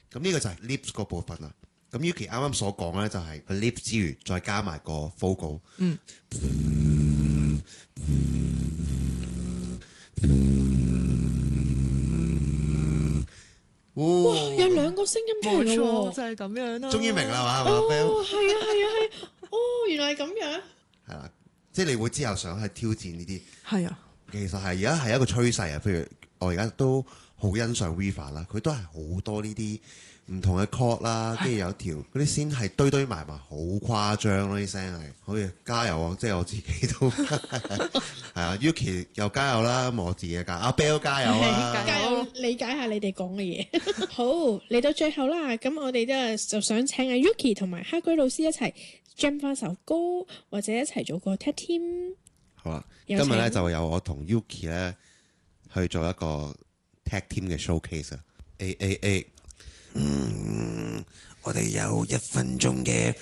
咁呢個就係 lips 嗰部分啦。咁 Yuki 啱啱所講咧，就係佢 lips 之餘，再加埋個 vocal。 哇，有兩個聲音出嚟咯喎， 就係咁樣啦。 終於明啦嘛，係嘛哦， ，Bell？ 係啊，哦，原來係咁樣。 係啦，即係你會之後想去挑戰呢啲。 係啊， 其實係而家係一個趨勢啊。譬如我而家都好欣賞 Viva 啦，佢都係好多呢啲唔同嘅 chord 啦，跟住有條嗰啲線係堆埋，好誇張咯，啲聲係，好似加油啊！即係我自己都係啊，Yuki 又加油啦，咁我自己加，阿 Bell 加油啊！ 加油理解下你哋講嘅嘢。好，嚟到最後啦，咁我哋就想請阿 Yuki 同埋黑鬼老師一齊 jam 翻首歌，或者一齊做個 tag team。 好啦，今有請日咧就有我同 Yuki 咧去做一個 tag team 嘅 showcase 啊！我哋有1分鐘嘅